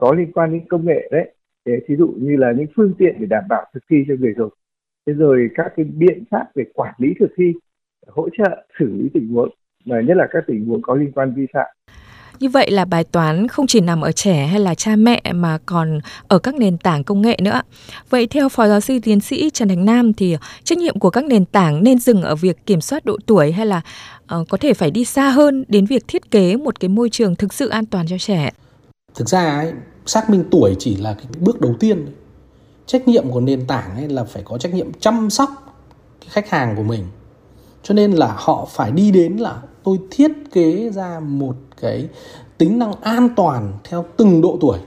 có liên quan đến công nghệ đấy. Thí dụ như là những phương tiện để đảm bảo thực thi cho người dùng. Thế rồi các cái biện pháp về quản lý thực thi, hỗ trợ xử lý tình huống, mà nhất là các tình huống có liên quan vi phạm. Như vậy là bài toán không chỉ nằm ở trẻ hay là cha mẹ mà còn ở các nền tảng công nghệ nữa. Vậy theo Phó Giáo sư Tiến sĩ Trần Thành Nam thì trách nhiệm của các nền tảng nên dừng ở việc kiểm soát độ tuổi hay là có thể phải đi xa hơn đến việc thiết kế một cái môi trường thực sự an toàn cho trẻ? Thực ra xác minh tuổi chỉ là cái bước đầu tiên. Trách nhiệm của nền tảng là phải có trách nhiệm chăm sóc cái khách hàng của mình. Cho nên là họ phải đi đến là tôi thiết kế ra một cái tính năng an toàn theo từng độ tuổi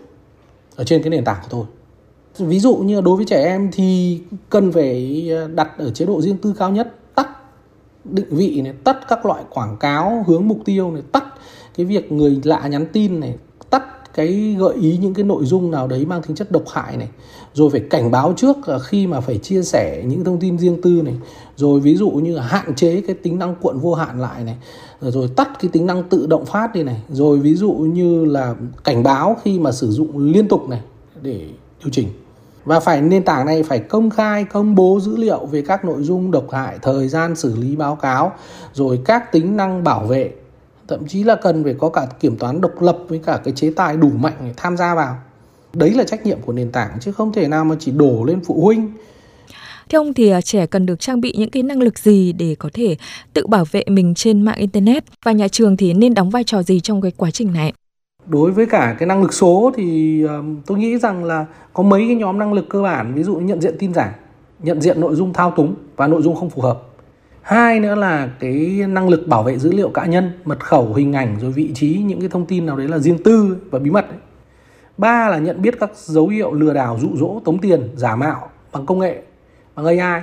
ở trên cái nền tảng của tôi. Ví dụ như đối với trẻ em thì cần phải đặt ở chế độ riêng tư cao nhất, tắt định vị này, tắt các loại quảng cáo hướng mục tiêu này, tắt cái việc người lạ nhắn tin này, tắt cái gợi ý những cái nội dung nào đấy mang tính chất độc hại này, rồi phải cảnh báo trước khi mà phải chia sẻ những thông tin riêng tư này, rồi ví dụ như là hạn chế cái tính năng cuộn vô hạn lại này, rồi tắt cái tính năng tự động phát đi này, rồi ví dụ như là cảnh báo khi mà sử dụng liên tục này để điều chỉnh. Và nền tảng này phải công khai công bố dữ liệu về các nội dung độc hại, thời gian xử lý báo cáo, rồi các tính năng bảo vệ. Thậm chí là cần phải có cả kiểm toán độc lập với cả cái chế tài đủ mạnh để tham gia vào. Đấy là trách nhiệm của nền tảng chứ không thể nào mà chỉ đổ lên phụ huynh. Theo ông thì trẻ cần được trang bị những cái năng lực gì để có thể tự bảo vệ mình trên mạng Internet? Và nhà trường thì nên đóng vai trò gì trong cái quá trình này? Đối với cả cái năng lực số thì tôi nghĩ rằng là có mấy cái nhóm năng lực cơ bản. Ví dụ nhận diện tin giả, nhận diện nội dung thao túng và nội dung không phù hợp. Hai nữa là cái năng lực bảo vệ dữ liệu cá nhân, mật khẩu, hình ảnh, rồi vị trí, những cái thông tin nào đấy là riêng tư và bí mật. Ba là nhận biết các dấu hiệu lừa đảo, dụ dỗ, tống tiền, giả mạo bằng công nghệ, bằng AI.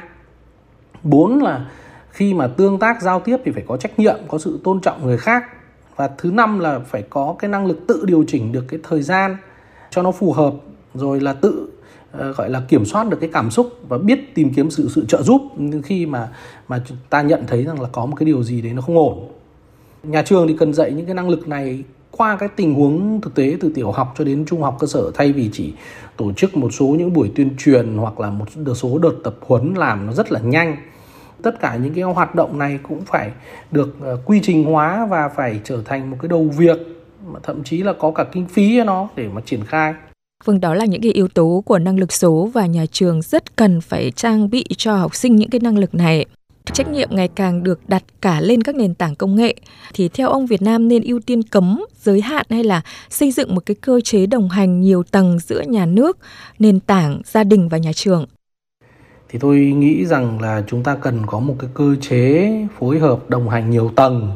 Bốn là khi mà tương tác giao tiếp thì phải có trách nhiệm, có sự tôn trọng người khác. Và thứ năm là phải có cái năng lực tự điều chỉnh được cái thời gian cho nó phù hợp, rồi là tự gọi là kiểm soát được cái cảm xúc và biết tìm kiếm sự trợ giúp khi mà ta nhận thấy rằng là có một cái điều gì đấy nó không ổn. Nhà trường thì cần dạy những cái năng lực này qua cái tình huống thực tế từ tiểu học cho đến trung học cơ sở, thay vì chỉ tổ chức một số những buổi tuyên truyền hoặc là một số đợt tập huấn làm nó rất là nhanh. Tất cả những cái hoạt động này cũng phải được quy trình hóa và phải trở thành một cái đầu việc, mà thậm chí là có cả kinh phí cho nó để mà triển khai. Vâng, đó là những cái yếu tố của năng lực số và nhà trường rất cần phải trang bị cho học sinh những cái năng lực này. Trách nhiệm ngày càng được đặt cả lên các nền tảng công nghệ. Thì theo ông, Việt Nam nên ưu tiên cấm, giới hạn hay là xây dựng một cái cơ chế đồng hành nhiều tầng giữa nhà nước, nền tảng, gia đình và nhà trường? Thì tôi nghĩ rằng là chúng ta cần có một cái cơ chế phối hợp đồng hành nhiều tầng.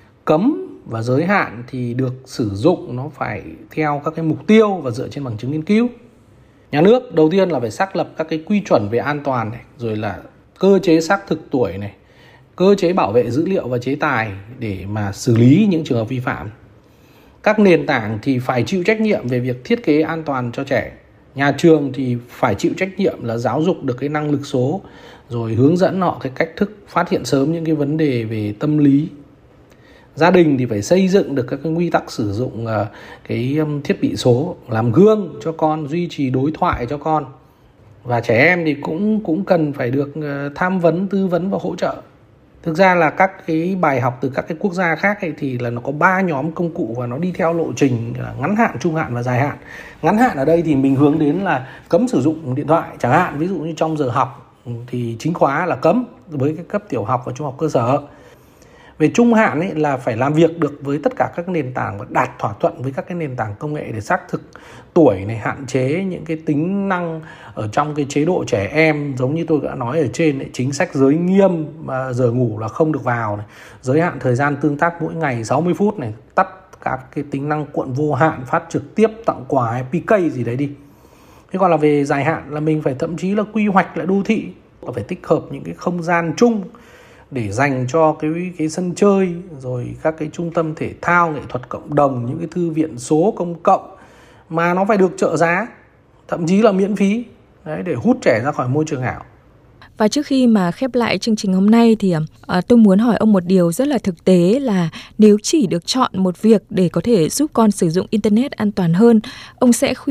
Cấm và giới hạn thì được sử dụng nó phải theo các cái mục tiêu và dựa trên bằng chứng nghiên cứu. Nhà nước đầu tiên là phải xác lập các cái quy chuẩn về an toàn này, rồi là cơ chế xác thực tuổi này, cơ chế bảo vệ dữ liệu và chế tài để mà xử lý những trường hợp vi phạm. Các nền tảng thì phải chịu trách nhiệm về việc thiết kế an toàn cho trẻ. Nhà trường thì phải chịu trách nhiệm là giáo dục được cái năng lực số, rồi hướng dẫn họ cái cách thức phát hiện sớm những cái vấn đề về tâm lý. Gia đình thì phải xây dựng được các cái quy tắc sử dụng cái thiết bị số, làm gương cho con, duy trì đối thoại cho con. Và trẻ em thì cũng cần phải được tham vấn, tư vấn và hỗ trợ. Thực ra là các cái bài học từ các cái quốc gia khác thì là nó có 3 nhóm công cụ và nó đi theo lộ trình ngắn hạn, trung hạn và dài hạn. Ngắn hạn ở đây thì mình hướng đến là cấm sử dụng điện thoại chẳng hạn. Ví dụ như trong giờ học thì chính khóa là cấm với cái cấp tiểu học và trung học cơ sở. Về trung hạn là phải làm việc được với tất cả các nền tảng và đạt thỏa thuận với các cái nền tảng công nghệ để xác thực tuổi này, hạn chế những cái tính năng ở trong cái chế độ trẻ em, giống như tôi đã nói ở trên chính sách giới nghiêm mà giờ ngủ là không được vào này, giới hạn thời gian tương tác mỗi ngày 60 phút này, tắt các cái tính năng cuộn vô hạn, phát trực tiếp, tặng quà hay PK gì đấy đi. Thế còn là về dài hạn là mình phải thậm chí là quy hoạch lại đô thị, là phải tích hợp những cái không gian chung để dành cho cái sân chơi, rồi các cái trung tâm thể thao, nghệ thuật cộng đồng, những cái thư viện số công cộng mà nó phải được trợ giá, thậm chí là miễn phí đấy, để hút trẻ ra khỏi môi trường ảo. Và trước khi mà khép lại chương trình hôm nay thì tôi muốn hỏi ông một điều rất là thực tế là nếu chỉ được chọn một việc để có thể giúp con sử dụng Internet an toàn hơn, ông sẽ khuyên